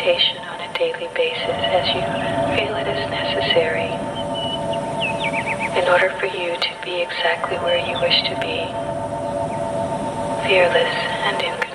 meditation on a daily basis as you feel it is necessary in order for you to be exactly where you wish to be, fearless and in control.